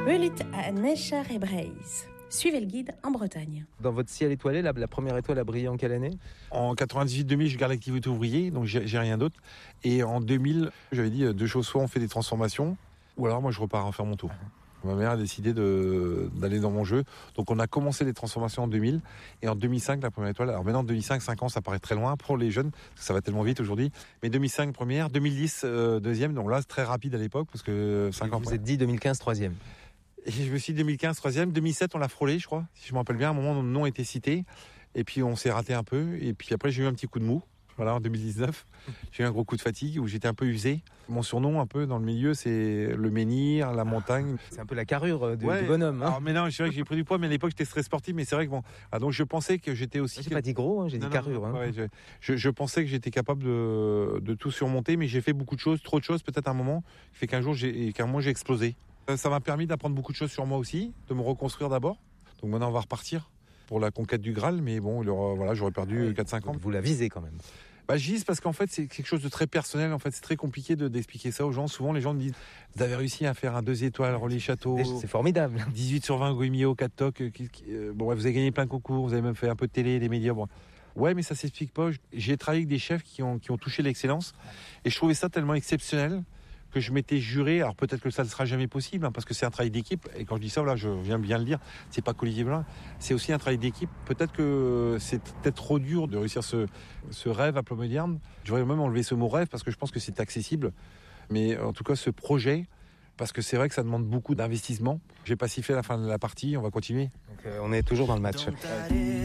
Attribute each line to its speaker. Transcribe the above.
Speaker 1: Hulit à Necher et Breise. Suivez le guide en Bretagne.
Speaker 2: Dans votre ciel étoilé, la première étoile a brillé en quelle année ?
Speaker 3: En 98-2000, je garde l'activité ouvrier, donc j'ai rien d'autre. Et en 2000, j'avais dit deux choses, soit on fait des transformations, ou alors moi je repars en faire mon tour. Ma mère a décidé d'aller dans mon jeu. Donc on a commencé les transformations en 2000. Et en 2005, la première étoile. Alors maintenant, 2005, 5 ans, ça paraît très loin pour les jeunes, parce que ça va tellement vite aujourd'hui. Mais 2005, première. 2010, deuxième. Donc là, c'est très rapide à l'époque, parce que 5 ans.
Speaker 2: Vous êtes dit 2015, troisième.
Speaker 3: Et je me suis dit 2015, troisième. 2007, on l'a frôlé, je crois. Si je me rappelle bien, à un moment, notre nom était cité. Et puis on s'est raté un peu. Et puis après, j'ai eu un petit coup de mou. Voilà, en 2019, j'ai eu un gros coup de fatigue où j'étais un peu usé. Mon surnom, un peu dans le milieu, c'est le menhir, la montagne.
Speaker 2: C'est un peu la carrure du bonhomme. Hein.
Speaker 3: Alors, mais non, c'est vrai que j'ai pris du poids, mais à l'époque, j'étais très sportif. Mais c'est vrai que bon, donc je pensais que j'étais aussi.
Speaker 2: J'ai pas dit gros, hein, j'ai dit carrure.
Speaker 3: Non, ouais, je pensais que j'étais capable de tout surmonter, mais j'ai fait beaucoup de choses, trop de choses, peut-être à un moment, qui fait qu'un jour, j'ai explosé. Ça m'a permis d'apprendre beaucoup de choses sur moi aussi, de me reconstruire d'abord. Donc maintenant, on va repartir pour la conquête du Graal, mais bon, voilà, j'aurais perdu 4-5 ans.
Speaker 2: Vous la visez quand même.
Speaker 3: Je vise parce qu'en fait, c'est quelque chose de très personnel. En fait, c'est très compliqué d'expliquer ça aux gens. Souvent, les gens me disent, vous avez réussi à faire un 2 étoiles, Relais-Château.
Speaker 2: C'est formidable.
Speaker 3: 18 sur 20, Goemio, 4 tocs. Bon, vous avez gagné plein de concours, vous avez même fait un peu de télé, des médias. Bon. Ouais, mais ça s'explique pas. J'ai travaillé avec des chefs qui ont touché l'excellence. Et je trouvais ça tellement exceptionnel que je m'étais juré, alors peut-être que ça ne sera jamais possible, parce que c'est un travail d'équipe, et quand je dis ça, voilà, je viens bien le dire, c'est pas qu'Olivier Blin, c'est aussi un travail d'équipe. Peut-être que c'est peut-être trop dur de réussir ce rêve à Plomédierne. Je voudrais même enlever ce mot rêve, parce que je pense que c'est accessible, mais en tout cas ce projet, parce que c'est vrai que ça demande beaucoup d'investissement. J'ai pas sifflé à la fin de la partie, on va continuer.
Speaker 2: Donc on est toujours dans le match.